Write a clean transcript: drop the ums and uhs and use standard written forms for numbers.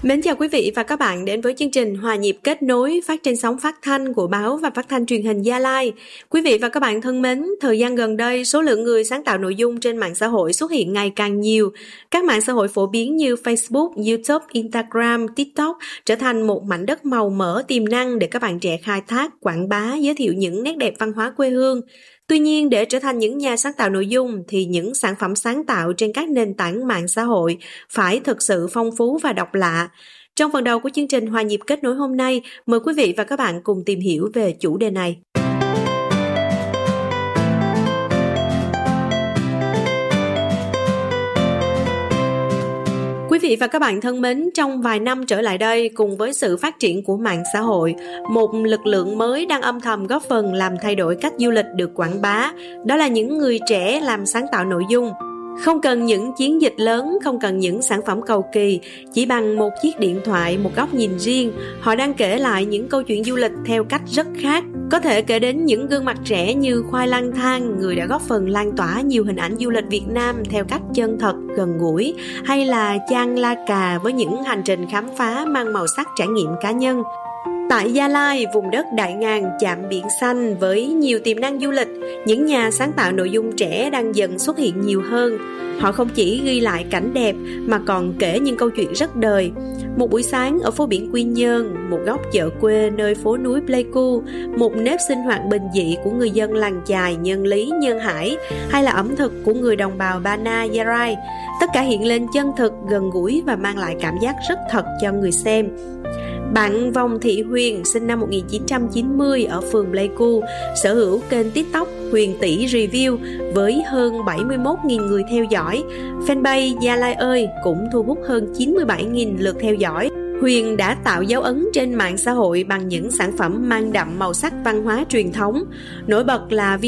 Mến chào quý vị và các bạn đến với chương trình Hòa nhịp kết nối phát trên sóng phát thanh của báo và phát thanh truyền hình Gia Lai. Quý vị và các bạn thân mến, thời gian gần đây, số lượng người sáng tạo nội dung trên mạng xã hội xuất hiện ngày càng nhiều. Các mạng xã hội phổ biến như Facebook, YouTube, Instagram, TikTok trở thành một mảnh đất màu mỡ tiềm năng để các bạn trẻ khai thác, quảng bá, giới thiệu những nét đẹp văn hóa quê hương. Tuy nhiên, để trở thành những nhà sáng tạo nội dung thì những sản phẩm sáng tạo trên các nền tảng mạng xã hội phải thực sự phong phú và độc lạ. Trong phần đầu của chương trình Hòa nhịp kết nối hôm nay, mời quý vị và các bạn cùng tìm hiểu về chủ đề này. Quý vị và các bạn thân mến, trong vài năm trở lại đây, cùng với sự phát triển của mạng xã hội, một lực lượng mới đang âm thầm góp phần làm thay đổi cách du lịch được quảng bá. Đó là những người trẻ làm sáng tạo nội dung. Không cần những chiến dịch lớn, không cần những sản phẩm cầu kỳ, chỉ bằng một chiếc điện thoại, một góc nhìn riêng, họ đang kể lại những câu chuyện du lịch theo cách rất khác. Có thể kể đến những gương mặt trẻ như Khoai Lang Thang, người đã góp phần lan tỏa nhiều hình ảnh du lịch Việt Nam theo cách chân thật, gần gũi, hay là Chan La Cà với những hành trình khám phá mang màu sắc trải nghiệm cá nhân. Tại Gia Lai, vùng đất đại ngàn chạm biển xanh với nhiều tiềm năng du lịch, những nhà sáng tạo nội dung trẻ đang dần xuất hiện nhiều hơn. Họ không chỉ ghi lại cảnh đẹp mà còn kể những câu chuyện rất đời. Một buổi sáng ở phố biển Quy Nhơn, một góc chợ quê nơi phố núi Pleiku, một nếp sinh hoạt bình dị của người dân làng chài Nhân Lý, Nhân Hải, hay là ẩm thực của người đồng bào Ba Na, Gia Rai. Tất cả hiện lên chân thực, gần gũi và mang lại cảm giác rất thật cho người xem. Bạn Vòng Thị Huyền, sinh năm 1990 ở phường Pleiku, sở hữu kênh TikTok Huyền Tỷ Review với hơn 71.000 người theo dõi. Fanpage Gia Lai ơi cũng thu hút hơn 97.000 lượt theo dõi. Huyền đã tạo dấu ấn trên mạng xã hội bằng những sản phẩm mang đậm màu sắc văn hóa truyền thống. Nổi bật là